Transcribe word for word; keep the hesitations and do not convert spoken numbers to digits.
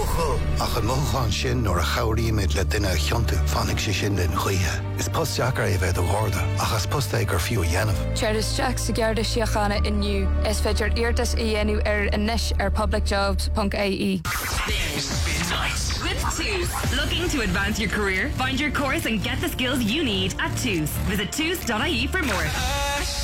local. Ach an móchan sin nor a chawríimiid le duine cheantu fannig sé sin den chuithe. Is posteachar é bheith do gháda, ach as posteig ar fiú dhéanamh. Charles Jack sa gearda siochanna inniu. Is féidir iartas i dhéanú ar inis ar publicjobs dot I E. Nice. With Toos. Looking to advance your career? Find your course and get the skills you need at Toos. Visit toos dot I E for more.